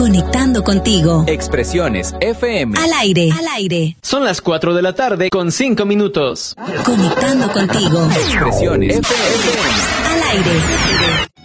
Conectando contigo. Expresiones FM. Al aire. Al aire. Son las 4 de la tarde con 5 minutos. Conectando contigo. Expresiones FM. Al aire.